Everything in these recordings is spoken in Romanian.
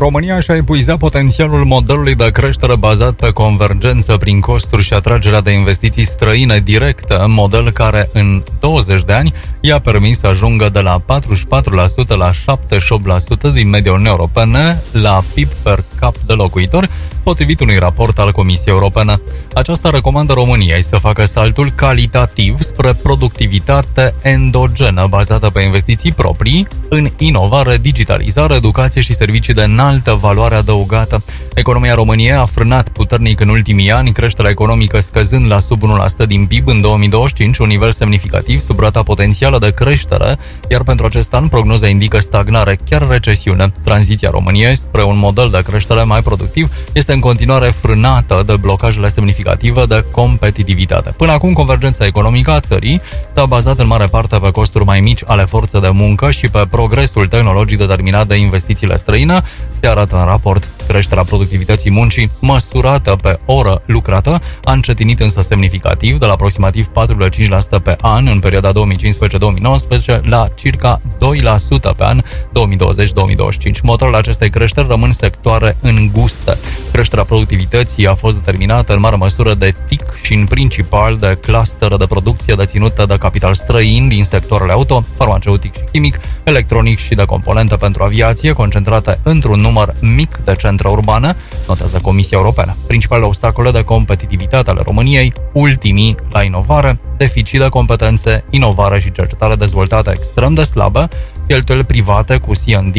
România și-a epuizat potențialul modelului de creștere bazat pe convergență prin costuri și atragerea de investiții străine directe, model care în 20 de ani i-a permis să ajungă de la 44% la 78% din mediul Uniunii Europene la PIB per cap de locuitor, potrivit unui raport al Comisiei Europene. Aceasta recomandă României să facă saltul calitativ spre productivitate endogenă bazată pe investiții proprii în inovare, digitalizare, educație și servicii de înaltă valoare adăugată. Economia României a frânat puternic în ultimii ani, creșterea economică scăzând la sub 1% din PIB în 2025, un nivel semnificativ sub rata potențială de creștere, iar pentru acest an prognoza indică stagnare, chiar recesiune. Tranziția României spre un model de creștere mai productiv este în continuare frânată de blocajele semnificative de competitivitate. Până acum, convergența economică a țării s-a bazat în mare parte pe costuri mai mici ale forței de muncă și pe progresul tehnologic determinat de investițiile străine, se arată în raport. Creșterea productivității muncii, măsurată pe oră lucrată, a încetinit însă semnificativ, de la aproximativ 4,5% pe an în perioada 2015-2019 la circa 2% pe an 2020-2025. Motorul acestei creșteri rămân sectoare înguste. Creșterea productivității a fost determinată în mare măsură de TIC și în principal de clustere de producție deținute de capital străin din sectoarele auto, farmaceutic și chimic, electronic și de componente pentru aviație, concentrate într-un număr mic de centre urbane, notează Comisia Europeană. Principalele obstacole de competitivitate ale României, ultimii la inovare, deficit de competențe, inovare și cercetare dezvoltată extrem de slabă, cheltuieli private cu C&D,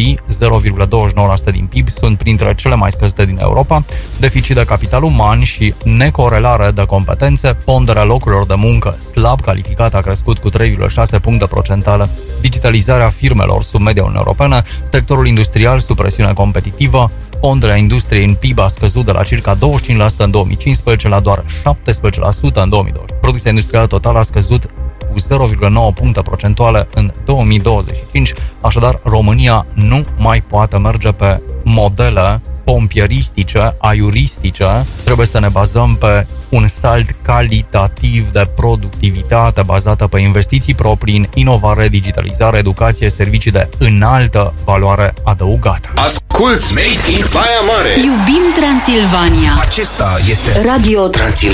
0,29% din PIB, sunt printre cele mai scăzute din Europa, deficit de capital uman și necorelare de competențe, ponderea locurilor de muncă slab calificată a crescut cu 3,6 puncte procentale, digitalizarea firmelor sub media Uniunii Europene, sectorul industrial sub presiune competitivă, ponderea industriei în PIB a scăzut de la circa 25% în 2015 la doar 17% în 2020. Producția industrială totală a scăzut cu 0,9 puncte procentuale în 2025, așadar România nu mai poate merge pe modele pompieristice, aiuristice, trebuie să ne bazăm pe un salt calitativ de productivitate bazată pe investiții proprii în inovare, digitalizare, educație, servicii de înaltă valoare adăugată. Asculți Made in Baia Mare! Iubim Transilvania! Acesta este Radio Transilvania.